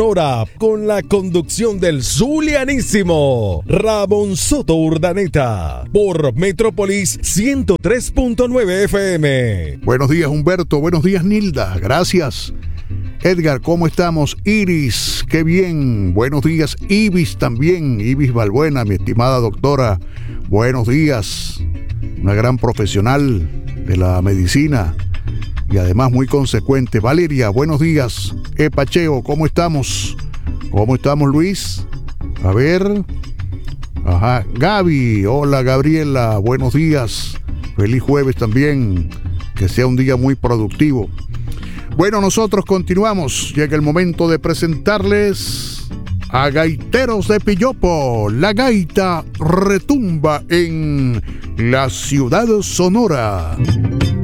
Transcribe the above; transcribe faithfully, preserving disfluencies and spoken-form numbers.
Sonora, con la conducción del zulianísimo Ramón Soto Urdaneta, por Metrópolis ciento tres punto nueve F M. Buenos días, Humberto. Buenos días, Nilda. Gracias. Edgar, ¿cómo estamos? Iris, qué bien. Buenos días, Ibis también. Ibis Balbuena, mi estimada doctora. Buenos días. Una gran profesional de la medicina y además muy consecuente. Valeria, buenos días. Epacheo, ¿cómo estamos? ¿Cómo estamos, Luis? A ver. Ajá. Gaby, hola, Gabriela, buenos días. Feliz jueves también. Que sea un día muy productivo. Bueno, nosotros continuamos. Llega el momento de presentarles a Gaiteros de Pillopo. La gaita retumba en la ciudad sonora.